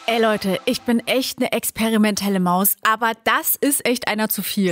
Ey Leute, ich bin echt eine experimentelle Maus, aber das ist echt einer zu viel.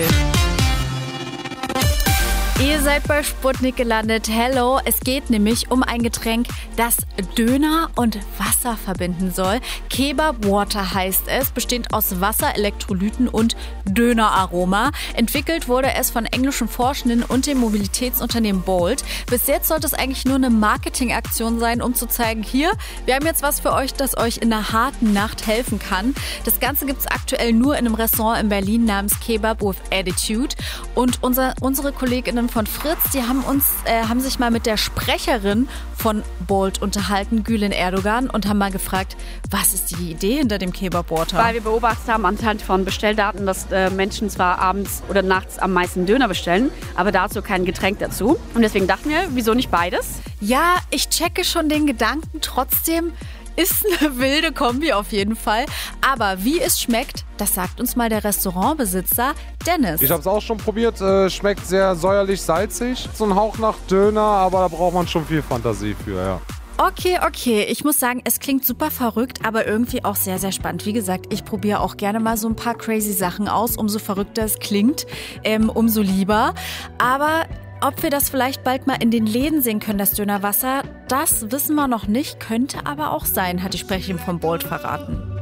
Ihr seid bei Sputnik gelandet. Hello, es geht nämlich um ein Getränk, das Döner und Wasser verbinden soll. Kebab Water heißt es, bestehend aus Wasser, Elektrolyten und Döneraroma. Entwickelt wurde es von englischen Forschenden und dem Mobilitätsunternehmen Bolt. Bis jetzt sollte es eigentlich nur eine Marketingaktion sein, um zu zeigen, hier, wir haben jetzt was für euch, das euch in einer harten Nacht helfen kann. Das Ganze gibt es aktuell nur in einem Restaurant in Berlin namens Kebab with Attitude. Und unsere KollegInnen von Fritz, die haben sich mal mit der Sprecherin von Bolt unterhalten, Gülen Erdogan, und haben mal gefragt, was ist die Idee hinter dem Kebab Water? Weil wir beobachtet haben anhand von Bestelldaten, dass Menschen zwar abends oder nachts am meisten Döner bestellen, aber dazu kein Getränk dazu. Und deswegen dachten wir, wieso nicht beides? Ja, ich checke schon den Gedanken, trotzdem ist eine wilde Kombi auf jeden Fall. Aber wie es schmeckt, das sagt uns mal der Restaurantbesitzer Dennis. Ich habe es auch schon probiert, schmeckt sehr säuerlich, salzig. So ein Hauch nach Döner, aber da braucht man schon viel Fantasie für, ja. Okay. Ich muss sagen, es klingt super verrückt, aber irgendwie auch sehr, sehr spannend. Wie gesagt, ich probiere auch gerne mal so ein paar crazy Sachen aus. Umso verrückter es klingt, umso lieber. Aber ob wir das vielleicht bald mal in den Läden sehen können, das Dönerwasser, das wissen wir noch nicht. Könnte aber auch sein, hat die Sprecherin von Bolt verraten.